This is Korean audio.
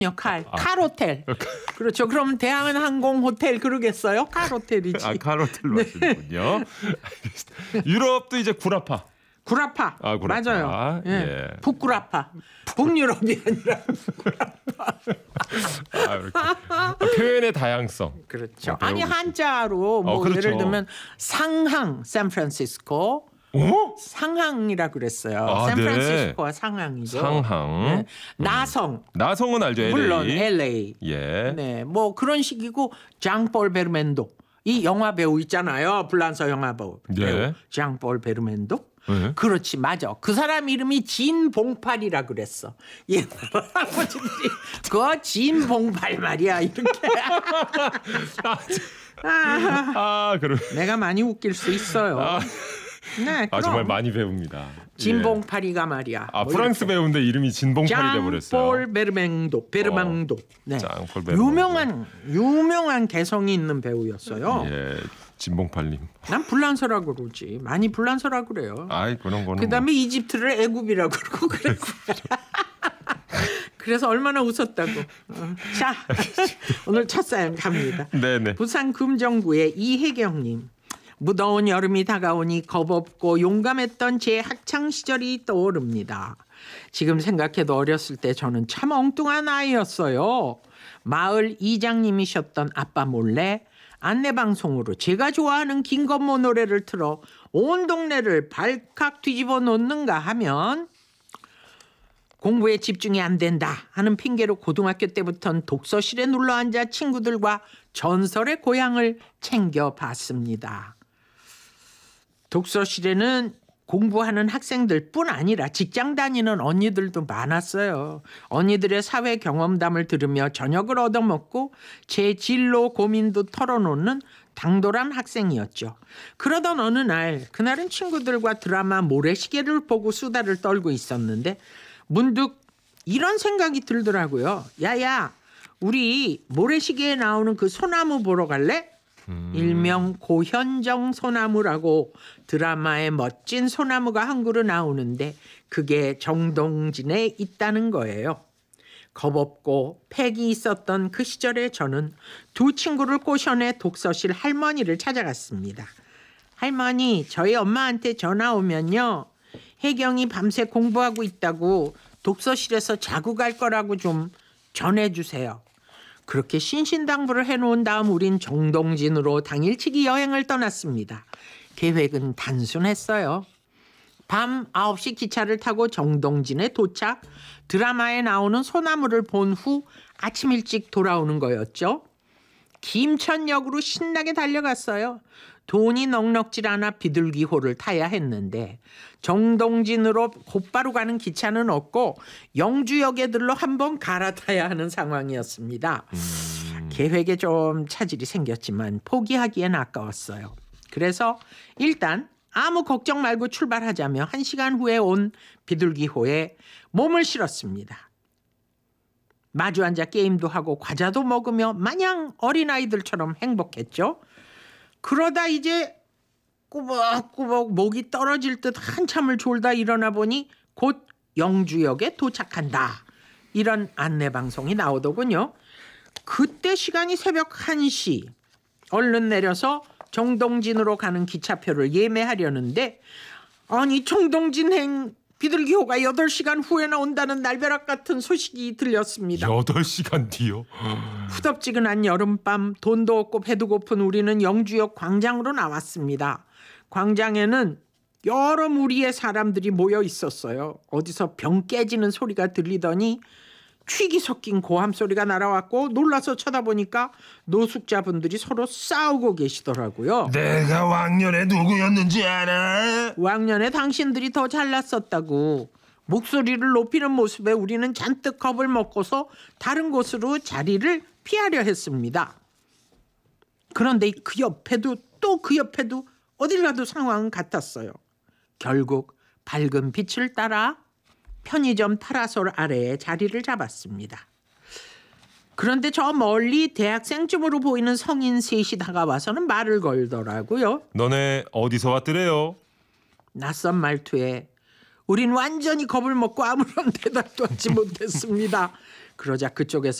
칼 호텔. 그렇죠. 그럼 대한항공 호텔 그러겠어요? 칼 호텔이지. 칼 호텔 맞는군요. 알겠습니다. 유럽도 이제 구라파. 구라파. 구라파. 맞아요. 예. 예. 북구라파. 북유럽이 아니라 북구라파. 이렇게. 표현의 다양성. 그렇죠. 아니 한자로 뭐 그렇죠. 예를 들면 상항, 샌프란시스코. 상항이라 그랬어요. 샌프란시스코와 상항이죠. 상항. 네. 나성은 알죠. LA. 물론 LA. 예. 네, 뭐 그런 식이고 장폴 베르멘도 이 영화 배우 있잖아요. 불란서 영화 배우. 네. 장폴 베르멘도. 네. 그렇지, 맞아. 그 사람 이름이 진봉팔이라 그랬어. 옛날 할아버지들이 그 진봉팔 말이야 이렇게. 그럼. 내가 많이 웃길 수 있어요. 네, 그럼. 정말 많이 배웁니다. 진봉파리가 말이야. 프랑스 배우인데 이름이 진봉파리 돼버렸어요. 장폴 베르망도. 네. 장폴 베르망도. 유명한 개성이 있는 배우였어요. 예, 진봉팔님. 난 불란서라고 그러지. 많이 불란서라고 그래요. 그런 거는. 그다음에 이집트를 애굽이라고 그러고 그랬고. 그래서 얼마나 웃었다고. 자, 오늘 첫 사연 갑니다. 네네. 부산 금정구의 이혜경님. 무더운 여름이 다가오니 겁없고 용감했던 제 학창 시절이 떠오릅니다. 지금 생각해도 어렸을 때 저는 참 엉뚱한 아이였어요. 마을 이장님이셨던 아빠 몰래 안내방송으로 제가 좋아하는 김건모 노래를 틀어 온 동네를 발칵 뒤집어 놓는가 하면 공부에 집중이 안 된다 하는 핑계로 고등학교 때부터는 독서실에 눌러앉아 친구들과 전설의 고향을 챙겨봤습니다. 독서실에는 공부하는 학생들뿐 아니라 직장 다니는 언니들도 많았어요. 언니들의 사회 경험담을 들으며 저녁을 얻어먹고 제 진로 고민도 털어놓는 당돌한 학생이었죠. 그러던 어느 날, 그날은 친구들과 드라마 모래시계를 보고 수다를 떨고 있었는데 문득 이런 생각이 들더라고요. 야야, 우리 모래시계에 나오는 그 소나무 보러 갈래? 일명 고현정 소나무라고 드라마에 멋진 소나무가 한 그루 나오는데 그게 정동진에 있다는 거예요. 겁없고 팩이 있었던 그 시절에 저는 두 친구를 꼬셔내 독서실 할머니를 찾아갔습니다. 할머니, 저희 엄마한테 전화 오면요, 혜경이 밤새 공부하고 있다고 독서실에서 자고 갈 거라고 좀 전해주세요. 그렇게 신신당부를 해놓은 다음 우린 정동진으로 당일치기 여행을 떠났습니다. 계획은 단순했어요. 밤 9시 기차를 타고 정동진에 도착, 드라마에 나오는 소나무를 본 후 아침 일찍 돌아오는 거였죠. 김천역으로 신나게 달려갔어요. 돈이 넉넉질 않아 비둘기호를 타야 했는데 정동진으로 곧바로 가는 기차는 없고 영주역에 들러 한번 갈아타야 하는 상황이었습니다. 계획에 좀 차질이 생겼지만 포기하기엔 아까웠어요. 그래서 일단 아무 걱정 말고 출발하자며 1시간 후에 온 비둘기호에 몸을 실었습니다. 마주 앉아 게임도 하고 과자도 먹으며 마냥 어린아이들처럼 행복했죠. 그러다 이제 꾸벅꾸벅 목이 떨어질 듯 한참을 졸다 일어나 보니 곧 영주역에 도착한다. 이런 안내방송이 나오더군요. 그때 시간이 새벽 1시. 얼른 내려서 정동진으로 가는 기차표를 예매하려는데 아니 정동진행 비둘기호가 8시간 후에 나온다는 날벼락 같은 소식이 들렸습니다. 8시간 뒤요? 후덥지근한 여름밤, 돈도 없고 배도 고픈 우리는 영주역 광장으로 나왔습니다. 광장에는 여러 무리의 사람들이 모여 있었어요. 어디서 병 깨지는 소리가 들리더니 취기 섞인 고함 소리가 날아왔고 놀라서 쳐다보니까 노숙자분들이 서로 싸우고 계시더라고요. 내가 왕년에 누구였는지 알아? 왕년에 당신들이 더 잘났었다고. 목소리를 높이는 모습에 우리는 잔뜩 겁을 먹고서 다른 곳으로 자리를 피하려 했습니다. 그런데 그 옆에도 또 그 옆에도 어딜 가도 상황은 같았어요. 결국 밝은 빛을 따라 편의점 파라솔 아래에 자리를 잡았습니다. 그런데 저 멀리 대학생쯤으로 보이는 성인 셋이 다가와서는 말을 걸더라고요. 너네 어디서 왔더래요? 낯선 말투에 우린 완전히 겁을 먹고 아무런 대답도 하지 못했습니다. 그러자 그쪽에서